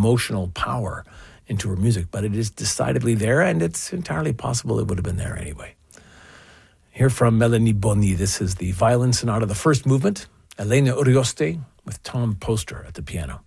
emotional power into her music, but it is decidedly there, and it's entirely possible it would have been there anyway. Here from Melanie Boni, this is the violin sonata, the first movement, Elena Urioste with Tom Poster at the piano.